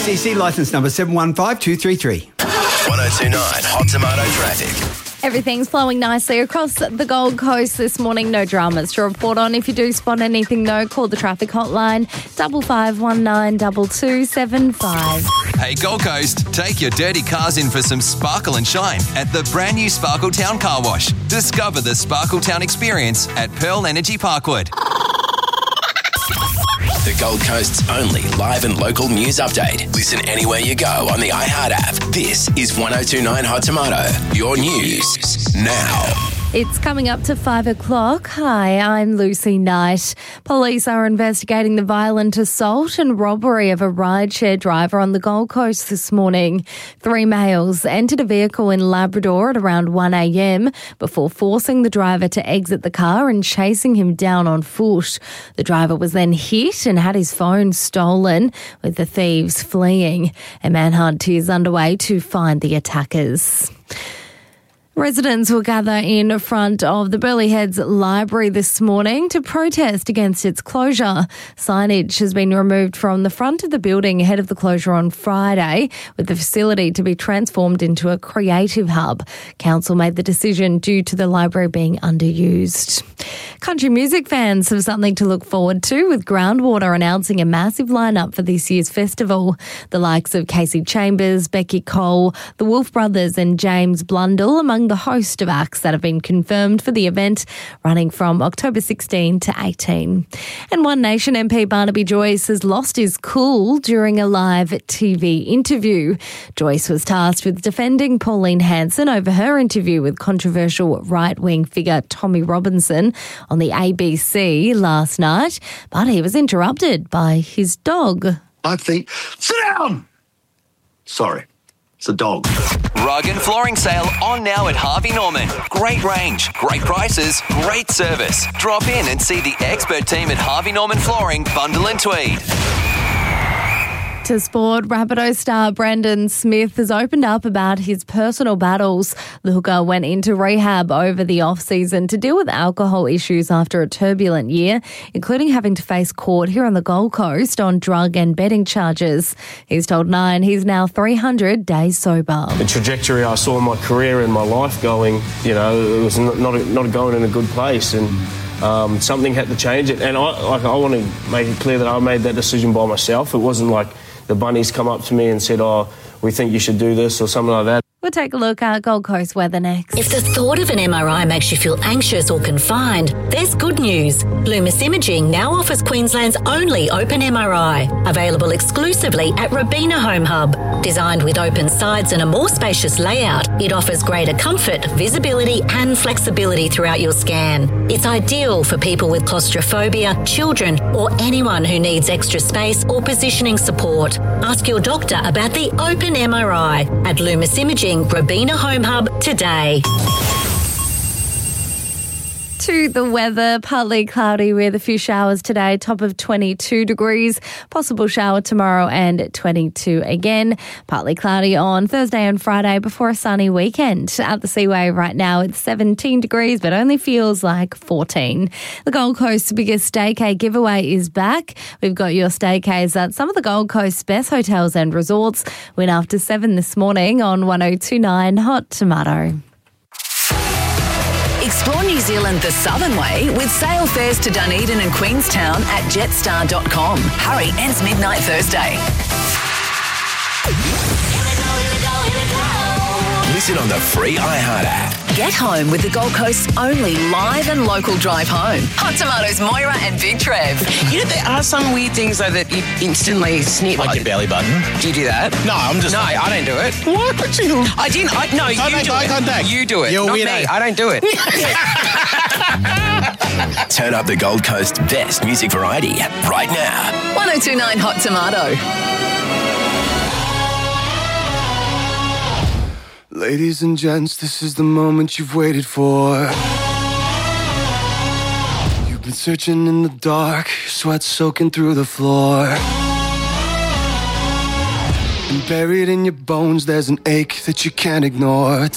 ACC licence number 715233. 1029 Hot Tomato traffic. Everything's flowing nicely across the Gold Coast this morning. No dramas to report on. If you do spot anything, though, call the traffic hotline 5519 2275. Hey Gold Coast, take your dirty cars in for some sparkle and shine at the brand new Sparkletown Car Wash. Discover the Sparkletown experience at Pearl Energy Parkwood. The Gold Coast's only live and local news update. Listen anywhere you go on the iHeart app. This is 1029 Hot Tomato. Your news now. It's coming up to 5 o'clock. Hi, I'm Lucy Knight. Police are investigating the violent assault and robbery of a rideshare driver on the Gold Coast this morning. 3 males entered a vehicle in Labrador at around 1 a.m. before forcing the driver to exit the car and chasing him down on foot. The driver was then hit and had his phone stolen, with the thieves fleeing. A manhunt is underway to find the attackers. Residents will gather in front of the Burleigh Heads Library this morning to protest against its closure. Signage has been removed from the front of the building ahead of the closure on Friday, with the facility to be transformed into a creative hub. Council made the decision due to the library being underused. Country music fans have something to look forward to, with Groundwater announcing a massive lineup for this year's festival. The likes of Casey Chambers, Becky Cole, the Wolf Brothers and James Blundell among the host of acts that have been confirmed for the event, running from October 16 to 18. And One Nation MP Barnaby Joyce has lost his cool during a live TV interview. Joyce was tasked with defending Pauline Hanson over her interview with controversial right-wing figure Tommy Robinson on the ABC last night, but he was interrupted by his dog. I think, sit down! Sorry, it's a dog. Rug and flooring sale on now at Harvey Norman. Great range, great prices, great service. Drop in and see the expert team at Harvey Norman Flooring, Bundle and Tweed. To sport, Rabbitoh star Brendan Smith has opened up about his personal battles. The hooker went into rehab over the off-season to deal with alcohol issues after a turbulent year, including having to face court here on the Gold Coast on drug and betting charges. He's told Nine he's now 300 days sober. The trajectory I saw in my career and my life going, it was not going in a good place, and something had to change it. And I want to make it clear that I made that decision by myself. It wasn't like the bunnies come up to me and said, we think you should do this or something like that. We'll take a look at Gold Coast weather next. If the thought of an MRI makes you feel anxious or confined, there's good news. Loomis Imaging now offers Queensland's only open MRI, available exclusively at Robina Home Hub. Designed with open sides and a more spacious layout, it offers greater comfort, visibility and flexibility throughout your scan. It's ideal for people with claustrophobia, children or anyone who needs extra space or positioning support. Ask your doctor about the open MRI at Loomis Imaging, Robina Home Hub today. To the weather, partly cloudy with a few showers today, top of 22 degrees. Possible shower tomorrow and 22 again. Partly cloudy on Thursday and Friday before a sunny weekend. At the Seaway right now it's 17 degrees but only feels like 14. The Gold Coast's biggest staycay giveaway is back. We've got your staycays at some of the Gold Coast's best hotels and resorts. Win after 7 this morning on 1029 Hot Tomato. Explore New Zealand the southern way with sail fares to Dunedin and Queenstown at jetstar.com. Hurry, ends midnight Thursday. Listen on the free iHeart app. Get home with the Gold Coast's only live and local drive home. Hot Tomatoes, Moira and Big Trev. There are some weird things though that you instantly snip. Like your belly button. Do you do that? No, I'm just... No, I don't do it. Why would you? I didn't. No, you do eye it. contact. You do it. You're not weird. me. I don't do it. Turn up the Gold Coast's best music variety right now. 1029 Hot Tomato. Ladies and gents, this is the moment you've waited for. You've been searching in the dark, sweat soaking through the floor. And buried in your bones, there's an ache that you can't ignore.